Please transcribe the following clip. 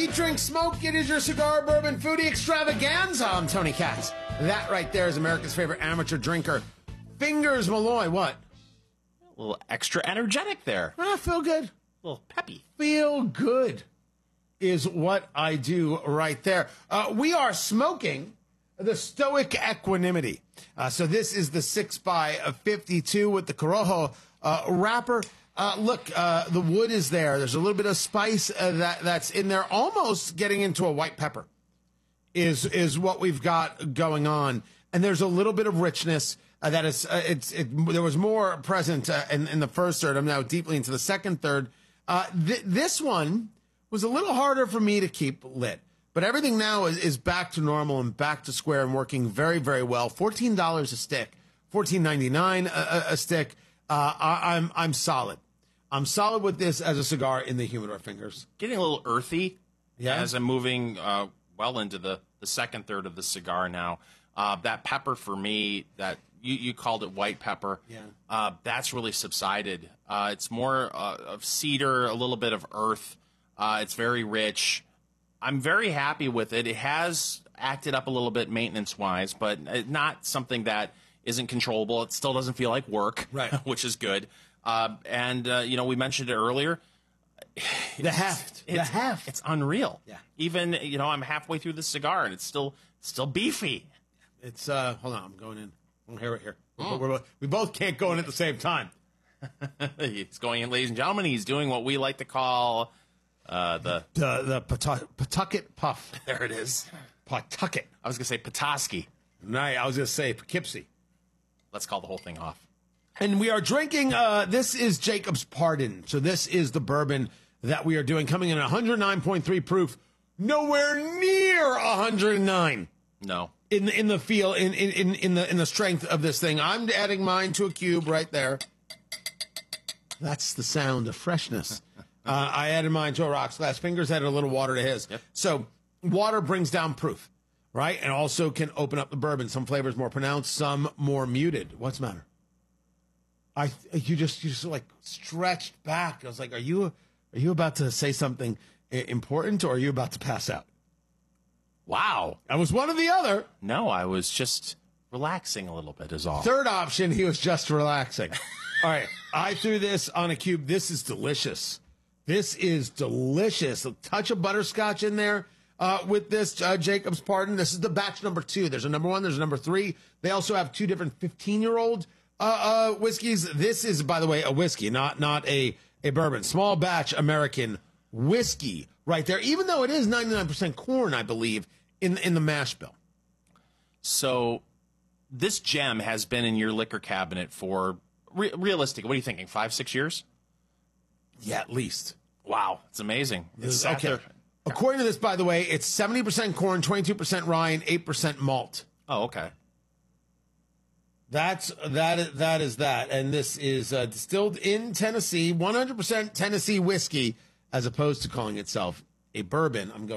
Eat, drink, smoke. It is your cigar, bourbon, foodie extravaganza. I'm Tony Katz. That right there is America's favorite amateur drinker, Fingers Malloy. What? A little extra energetic there. Feel good. A little peppy. Feel good is what I do right there. We are smoking the Stoic Equanimity. So this is the 6x52 with the Corojo wrapper. Look, the wood is there. There's a little bit of spice that's in there, almost getting into a white pepper is what we've got going on. And there's a little bit of richness that is, there was more present in the first third. I'm now deeply into the second third. This one was a little harder for me to keep lit. But everything now is back to normal and back to square and working very, very well. $14 a stick, $14.99 a stick. I'm solid. I'm solid with this as a cigar in the humidor, Fingers. Getting a little earthy Yeah. as I'm moving well into the second third of the cigar now. That pepper for me, that you called it white pepper, that's really subsided. It's more of cedar, a little bit of earth. It's very rich. I'm very happy with it. It has acted up a little bit maintenance-wise, but not something that isn't controllable. It still doesn't feel like work, right? Which is good. We mentioned it earlier. The heft. It's unreal. Yeah. Even, I'm halfway through the cigar and it's still beefy. It's, hold on, I'm going in. I'll hear it here. We both can't go in at the same time. He's going in, ladies and gentlemen. He's doing what we like to call the Pawtucket Puff. There it is. Pawtucket. I was going to say Petoskey. No, I was going to say Poughkeepsie. Let's call the whole thing off. And we are drinking, this is Jacob's Pardon. So this is the bourbon that we are doing, coming in at 109.3 proof, nowhere near 109. No. In the feel, in the strength of this thing. I'm adding mine to a cube right there. That's the sound of freshness. I added mine to a rocks glass. Fingers added a little water to his. Yep. So water brings down proof, right? And also can open up the bourbon. Some flavors more pronounced, some more muted. What's the matter? You just like stretched back. I was like, are you about to say something important, or are you about to pass out? Wow. I was one or the other. No, I was just relaxing a little bit is all. Third option, he was just relaxing. All right. I threw this on a cube. This is delicious. This is delicious. A touch of butterscotch in there with this Jacob's Pardon. This is the batch number 2. There's a number 1. There's a number 3. They also have 2 different 15-year-old whiskeys. This is, by the way, a whiskey, not a bourbon. Small batch American whiskey right there, even though it is 99% corn, I believe, in the mash bill. So this gem has been in your liquor cabinet for, realistic, what are you thinking, 5-6 years? Yeah, at least. Wow, it's amazing. It's okay. According to this, by the way, it's 70% corn, 22% rye, and 8% malt. Oh, okay. That is that, and this is distilled in Tennessee, 100% Tennessee whiskey, as opposed to calling itself a bourbon. I'm going.